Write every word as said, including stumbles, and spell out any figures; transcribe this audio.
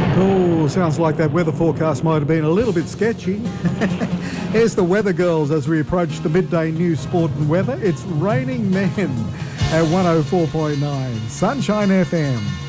Oh, sounds like that weather forecast might have been a little bit sketchy. Here's the Weather Girls as we approach the midday news, sport and weather. It's Raining Men at one oh four point nine Sunshine F M.